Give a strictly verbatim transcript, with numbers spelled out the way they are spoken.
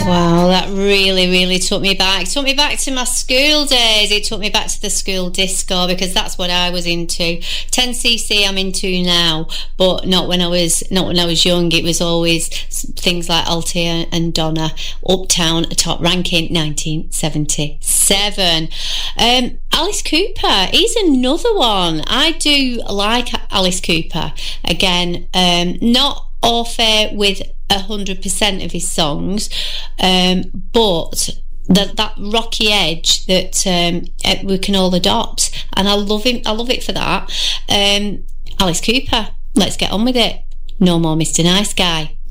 Wow, that really, really took me back. It took me back to my school days. It took me back to the school disco, because that's what I was into. ten C C I'm into now, but not when I was not when I was young. It was always things like Althea and Donna. Uptown, top ranking, nineteen seventy-seven. Um, Alice Cooper, he's another one. I do like Alice Cooper. Again, um, not au fait with a hundred percent of his songs, um, but that that rocky edge that um, we can all adopt, and I love him. I love it for that. Um, Alice Cooper. Let's get on with it. No more Mister Nice Guy.